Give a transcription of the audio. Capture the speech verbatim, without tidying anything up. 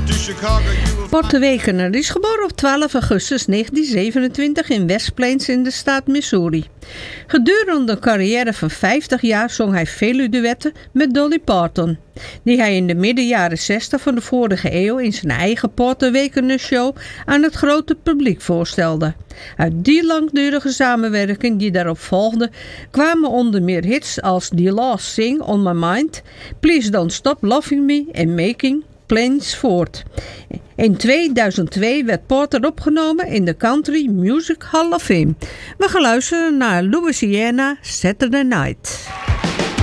Porter Wagoner is geboren op twaalf augustus negentien zevenentwintig in West Plains in de staat Missouri. Gedurende een carrière van vijftig jaar zong hij vele duetten met Dolly Parton, die hij in de midden jaren zestig van de vorige eeuw in zijn eigen Porter Wagoner show aan het grote publiek voorstelde. Uit die langdurige samenwerking die daarop volgde kwamen onder meer hits als The Last Thing on My Mind, Please Don't Stop Loving Me en Making Plans voort. In tweeduizend twee werd Porter opgenomen in de Country Music Hall of Fame. We gaan luisteren naar Louisiana Saturday Night.